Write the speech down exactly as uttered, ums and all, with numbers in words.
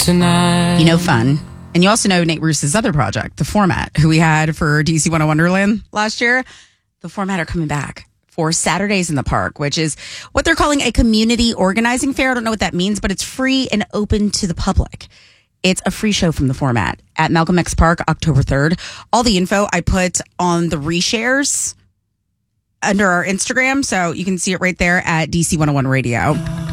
tonight. You know, fun. And you also know Nate Roos's other project, The Format, who we had for D C one oh Wonderland last year. The Format are coming back for Saturdays in the Park, which is what they're calling a community organizing fair. I don't know what that means, but it's free and open to the public. It's a free show from The Format at Malcolm X Park, October third. All the info I put on the reshares under our Instagram, so you can see it right there at D C one oh one Radio.